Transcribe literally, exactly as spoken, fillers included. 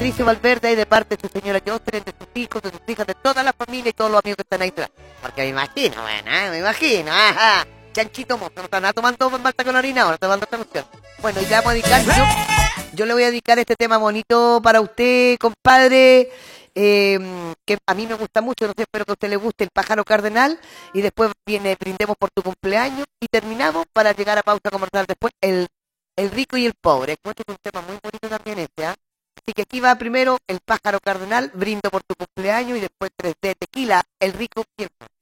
Mauricio Valverde, ahí de parte de su señora Jocelyn, de sus hijos, de sus hijas, de toda la familia y todos los amigos que están ahí atrás. Porque me imagino, bueno, ¿eh? me imagino, ajá. Chanchito Mozo, no están tomando malta con harina ahora, tomando esta cuestión. Bueno, y le vamos a dedicar, yo, yo le voy a dedicar este tema bonito para usted, compadre, eh, que a mí me gusta mucho, no sé, espero que a usted le guste, El pájaro cardenal, y después viene Brindemos por tu cumpleaños, y terminamos para llegar a pausa comercial después, el, el rico y el pobre. Encuentro que es un tema muy bonito también este, ¿ah? ¿eh? Así que aquí va primero El pájaro cardenal, Brindo por tu cumpleaños, y después tres D Tequila, El rico y el pobre.